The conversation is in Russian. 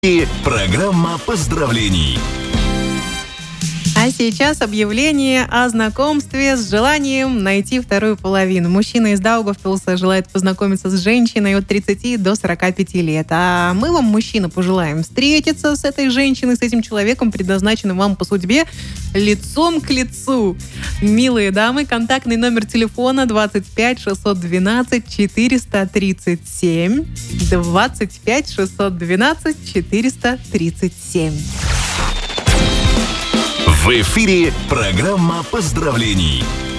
И программа поздравлений. А сейчас объявление о знакомстве с желанием найти вторую половину. Мужчина из Даугавпилса желает познакомиться с женщиной от 30 до 45 лет. А мы вам, мужчина, пожелаем встретиться с этой женщиной, с этим человеком, предназначенным вам по судьбе, лицом к лицу. Милые дамы, контактный номер телефона 25 612 437. 25 612 437. В эфире программа поздравлений.